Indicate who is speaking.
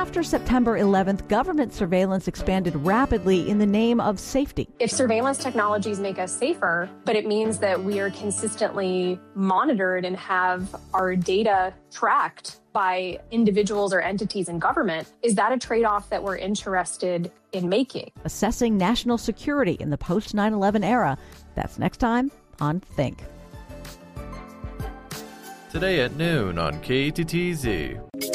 Speaker 1: after September 11th, government surveillance expanded rapidly in the name of safety.
Speaker 2: If surveillance technologies make us safer, but it means that we are consistently monitored and have our data tracked by individuals or entities in government, is that a trade-off that we're interested in making?
Speaker 1: Assessing national security in the post 9/11 era. That's next time on Think.
Speaker 3: Today at noon on KTTZ.